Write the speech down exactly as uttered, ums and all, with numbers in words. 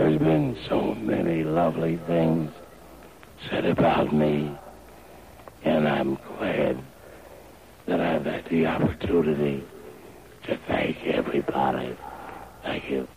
There's been so many lovely things said about me, and I'm glad that I've had the opportunity to thank everybody. Thank you.